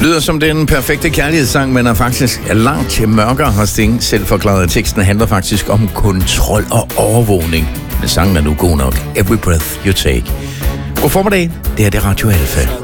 Lyder som den perfekte kærlighedssang, men er faktisk langt mørkere, har Sting selv forklaret. Teksten handler faktisk om kontrol og overvågning. Men sangen er nu god nok. Every breath you take. God formiddag. Det er Radio Alfa.